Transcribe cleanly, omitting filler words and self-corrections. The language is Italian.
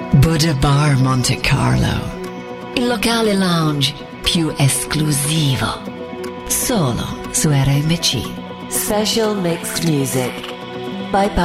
Buddha Bar Monte Carlo, il locale lounge più esclusivo, solo su RMC. Special Mixed Music by